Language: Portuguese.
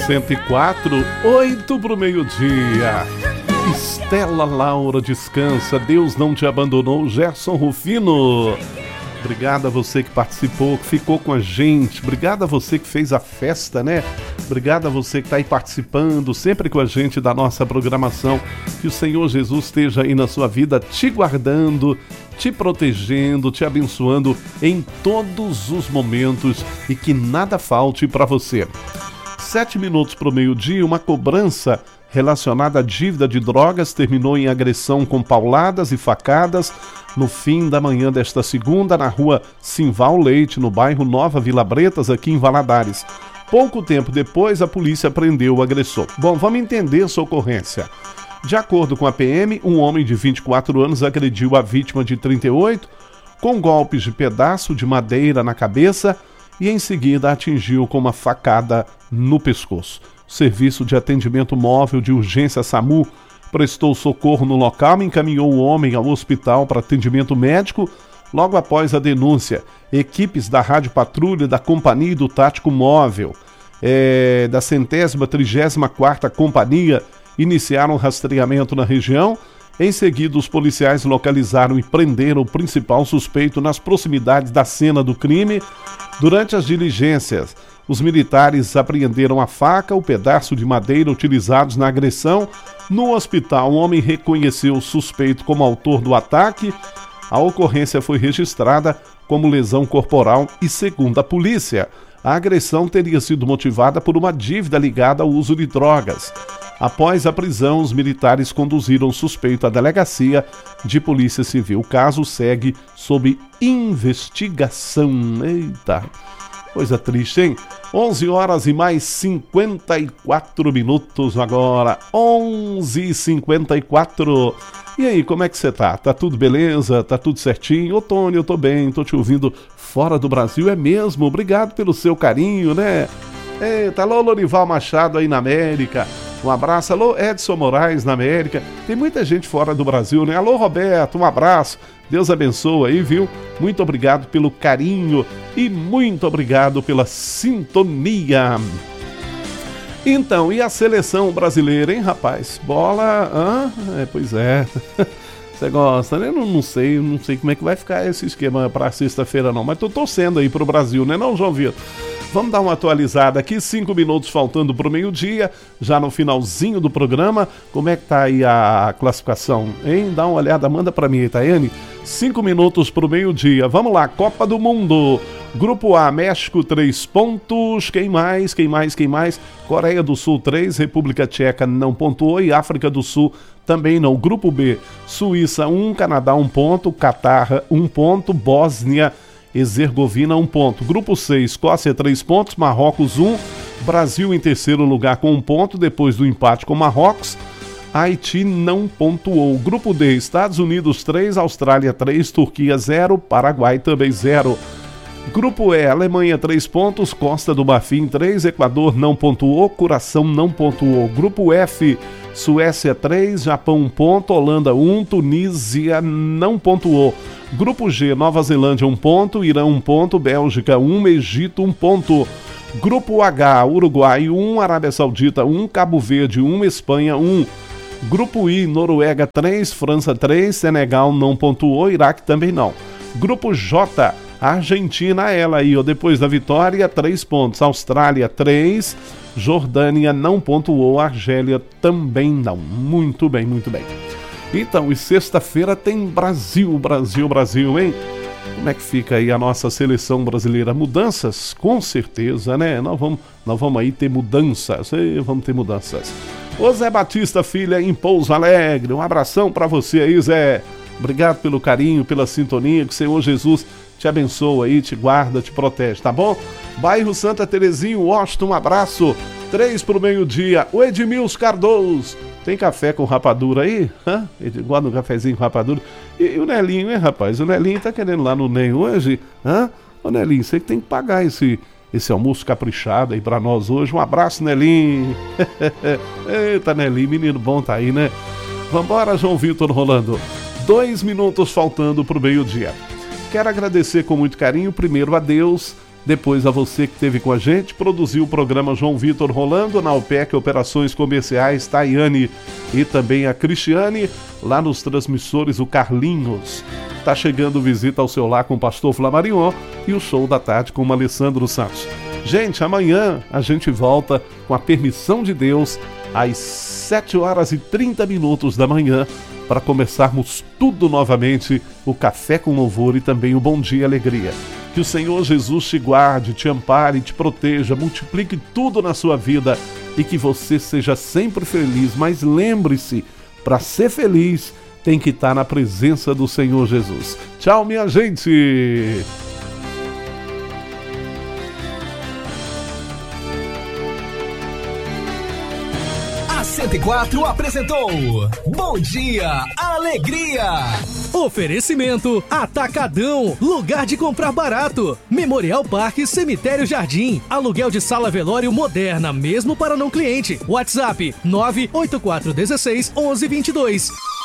104, 8 pro meio-dia. Estela Laura descansa, Deus não te abandonou. Gerson Rufino, obrigado a você que participou, que ficou com a gente. Obrigado a você que fez a festa, né? Obrigado a você que está aí participando, sempre com a gente da nossa programação. Que o Senhor Jesus esteja aí na sua vida, te guardando, te protegendo, te abençoando em todos os momentos e que nada falte para você. 7 minutos para o meio-dia, uma cobrança relacionada à dívida de drogas terminou em agressão com pauladas e facadas no fim da manhã desta segunda na rua Simval Leite, no bairro Nova Vila Bretas, aqui em Valadares. Pouco tempo depois, a polícia prendeu o agressor. Bom, vamos entender essa ocorrência. De acordo com a PM, um homem de 24 anos agrediu a vítima de 38 com golpes de pedaço de madeira na cabeça e em seguida atingiu com uma facada no pescoço. O Serviço de Atendimento Móvel de Urgência SAMU prestou socorro no local e encaminhou o homem ao hospital para atendimento médico. Logo após a denúncia, equipes da Rádio Patrulha, da Companhia e do Tático Móvel, da 134ª Companhia, iniciaram o rastreamento na região. Em seguida, os policiais localizaram e prenderam o principal suspeito nas proximidades da cena do crime. Durante as diligências, os militares apreenderam a faca, o pedaço de madeira utilizados na agressão. No hospital, um homem reconheceu o suspeito como autor do ataque. A ocorrência foi registrada como lesão corporal e, segundo a polícia, a agressão teria sido motivada por uma dívida ligada ao uso de drogas. Após a prisão, os militares conduziram o suspeito à delegacia de Polícia Civil. O caso segue sob investigação. Eita, coisa triste, hein? 11 horas e mais 54 minutos agora. 11h54. E aí, como é que você tá? Tá tudo beleza? Tá tudo certinho? Ô, Tony, eu tô bem, tô te ouvindo fora do Brasil, é mesmo? Obrigado pelo seu carinho, né? Eita, alô, Lorival Machado aí na América. Um abraço. Alô, Edson Moraes na América. Tem muita gente fora do Brasil, né? Alô, Roberto, um abraço. Deus abençoe aí, viu? Muito obrigado pelo carinho e muito obrigado pela sintonia. Então, e a seleção brasileira, hein, rapaz? Bola... pois é. Você gosta, né? Não sei como é que vai ficar esse esquema para sexta-feira, não. Mas tô torcendo aí pro Brasil, né, não, João Vitor? Vamos dar uma atualizada aqui, 5 minutos faltando para o meio-dia, já no finalzinho do programa. Como é que tá aí a classificação, hein? Dá uma olhada, manda para mim aí, Tayane. 5 minutos para o meio-dia. Vamos lá, Copa do Mundo. Grupo A, México 3 pontos. Quem mais? Coreia do Sul 3, República Tcheca não pontuou e África do Sul também não. Grupo B, Suíça 1, Canadá 1 ponto, Catar 1 ponto, Bósnia Herzegovina 1 ponto. Grupo C, Escócia 3 pontos, Marrocos 1, Brasil em terceiro lugar com 1 ponto, depois do empate com Marrocos. Haiti não pontuou. Grupo D, Estados Unidos 3, Austrália 3, Turquia 0, Paraguai também 0. Grupo E, Alemanha 3 pontos, Costa do Marfim 3, Equador não pontuou, Curaçao não pontuou. Grupo F, Suécia 3, Japão 1 ponto, Holanda 1, Tunísia não pontuou. Grupo G, Nova Zelândia 1 ponto, Irã 1 ponto, Bélgica 1, Egito 1 ponto. Grupo H, Uruguai 1, Arábia Saudita 1, Cabo Verde 1, Espanha 1. Grupo I, Noruega 3, França 3, Senegal não pontuou, Iraque também não. Grupo J, Argentina, ela aí, depois da vitória, 3 pontos. Austrália 3, Jordânia não pontuou, Argélia também não. Muito bem, muito bem. Então, e sexta-feira tem Brasil, hein? Como é que fica aí a nossa seleção brasileira? Mudanças? Com certeza, né? Nós vamos aí ter mudanças. Vamos ter mudanças. Ô Zé Batista, filha, em Pouso Alegre. Um abração pra você aí, Zé. Obrigado pelo carinho, pela sintonia. Que o Senhor Jesus te abençoa aí, te guarda, te protege, tá bom? Bairro Santa Terezinha, Washington, um abraço. 3 pro meio-dia. O Edmilson Cardoso. Tem café com rapadura aí? Igual no cafezinho com rapadura. E o Nelinho, hein, rapaz? O Nelinho tá querendo lá no NEM hoje? Ô, Nelinho, você que tem que pagar esse almoço caprichado aí pra nós hoje. Um abraço, Nelinho. Eita, Nelinho, menino bom tá aí, né? Vambora, João Vitor Rolando. 2 minutos faltando pro meio-dia. Quero agradecer com muito carinho, primeiro a Deus Depois a você que esteve com a gente, produziu o programa João Vitor Rolando, na UPEC Operações Comerciais, Tayane e também a Cristiane, lá nos transmissores o Carlinhos. Tá chegando visita ao seu lar com o Pastor Flamarion e o Show da Tarde com o Alessandro Santos. Gente, amanhã a gente volta com a permissão de Deus às 7h30 da manhã para começarmos tudo novamente, o Café com Louvor e também o Bom Dia e Alegria. Que o Senhor Jesus te guarde, te ampare, te proteja, multiplique tudo na sua vida e que você seja sempre feliz. Mas lembre-se, para ser feliz, tem que estar na presença do Senhor Jesus. Tchau, minha gente! A 104 apresentou Bom Dia, Alegria. Oferecimento Atacadão, lugar de comprar barato. Memorial Parque Cemitério Jardim. Aluguel de sala velório moderna, mesmo para não cliente. WhatsApp 98416 1122.